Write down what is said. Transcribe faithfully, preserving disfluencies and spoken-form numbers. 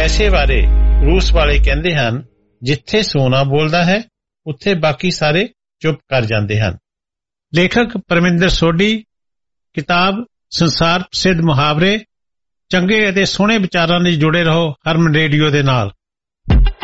ਪੈਸੇ ਬਾਰੇ ਰੂਸ ਵਾਲੇ ਕਹਿੰਦੇ ਹਨ, ਜਿੱਥੇ ਸੋਨਾ ਬੋਲਦਾ ਹੈ ਉੱਥੇ ਬਾਕੀ ਸਾਰੇ ਚੁੱਪ ਕਰ ਜਾਂਦੇ ਹਨ। ਲੇਖਕ ਪਰਮਿੰਦਰ ਸੋਢੀ, ਕਿਤਾਬ ਸੰਸਾਰ ਪ੍ਰਸਿੱਧ ਮੁਹਾਵਰੇ। ਚੰਗੇ ਅਤੇ ਸੋਹਣੇ ਵਿਚਾਰਾਂ ਲਈ ਜੁੜੇ ਰਹੋ ਹਰਮਨ ਰੇਡੀਓ ਦੇ ਨਾਲ।